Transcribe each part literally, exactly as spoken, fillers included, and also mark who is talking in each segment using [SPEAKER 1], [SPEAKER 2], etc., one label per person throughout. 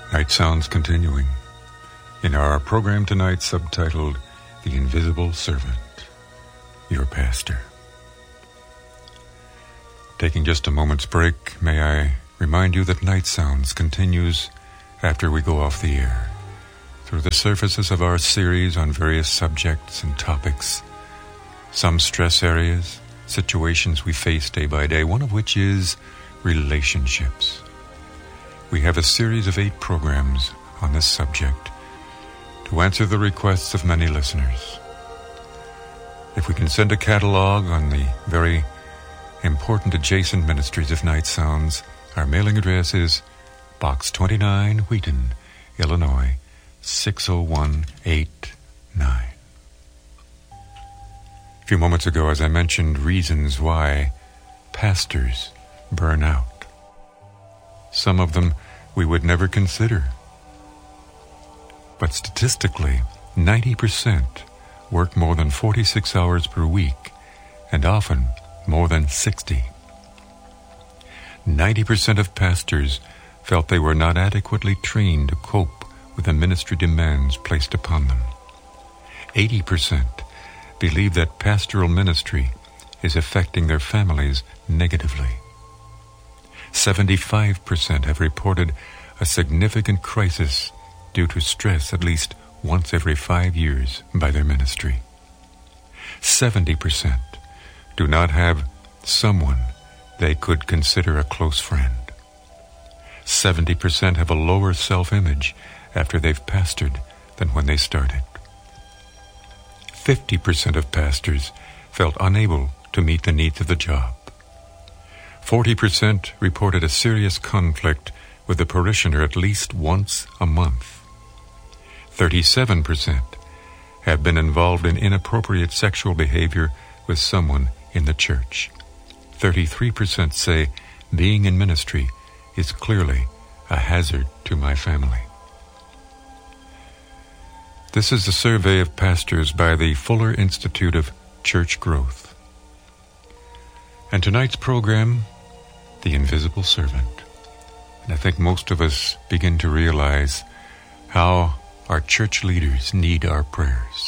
[SPEAKER 1] Night Sounds continuing in our program tonight subtitled The Invisible Servant, Your Pastor. Taking just a moment's break, may I remind you that Night Sounds continues after we go off the air through the surfaces of our series on various subjects and topics, some stress areas, situations we face day by day, one of which is relationships. We have a series of eight programs on this subject to answer the requests of many listeners. If we can send a catalog on the very important adjacent ministries of Night Sounds, our mailing address is Box twenty-nine, Wheaton, Illinois, six oh one eight nine. A few moments ago, as I mentioned, reasons why pastors burn out. Some of them we would never consider. But statistically, ninety percent work more than forty-six hours per week, and often more than sixty. ninety percent of pastors felt they were not adequately trained to cope with the ministry demands placed upon them. eighty percent believe that pastoral ministry is affecting their families negatively. seventy-five percent have reported a significant crisis due to stress at least once every five years by their ministry. seventy percent do not have someone they could consider a close friend. seventy percent have a lower self-image after they've pastored than when they started. fifty percent of pastors felt unable to meet the needs of the job. forty percent reported a serious conflict with the parishioner at least once a month. thirty-seven percent have been involved in inappropriate sexual behavior with someone in the church. thirty-three percent say being in ministry is clearly a hazard to my family. This is a survey of pastors by the Fuller Institute of Church Growth. And tonight's program, The Invisible Servant. And I think most of us begin to realize how our church leaders need our prayers.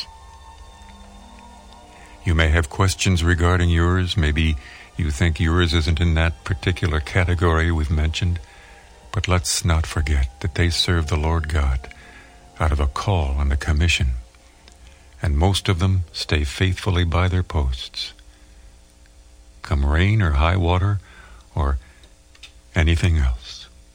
[SPEAKER 1] You may have questions regarding yours. Maybe you think yours isn't in that particular category we've mentioned. But let's not forget that they serve the Lord God out of a call and a commission. And most of them stay faithfully by their posts. Come rain or high water or anything else.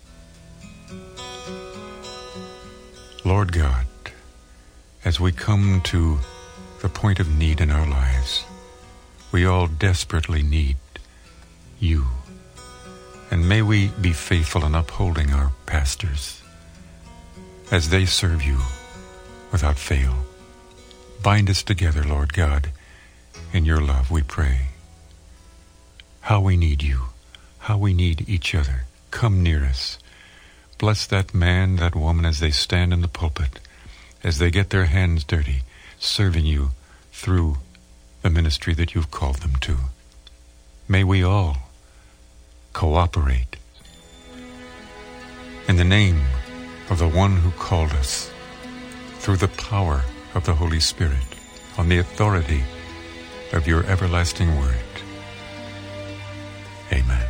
[SPEAKER 1] Lord God, as we come to the point of need in our lives, we all desperately need you. And may we be faithful in upholding our pastors as they serve you without fail. Bind us together, Lord God, in your love, we pray. How we need you, how we need each other. Come near us. Bless that man, that woman as they stand in the pulpit, as they get their hands dirty, serving you through the ministry that you've called them to. May we all cooperate in the name of the one who called us, through the power of the Holy Spirit, on the authority of your everlasting word. Amen.